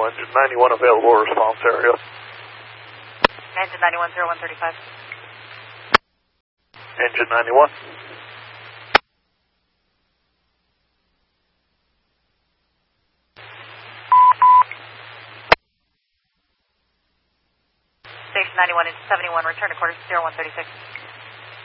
engine 91 available response area. Engine 91, 0135. Engine 91. Station 91, engine 71, return to quarters 0136.